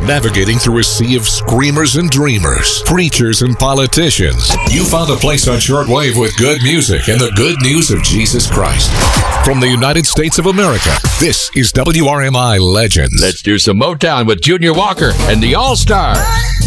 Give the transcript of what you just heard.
navigating through a sea of screamers and dreamers, preachers and politicians, you found a place on shortwave with good music and the good news of Jesus Christ. From the United States of America, this is WRMI Legends. Let's do some Motown with Junior Walker and the All-Stars.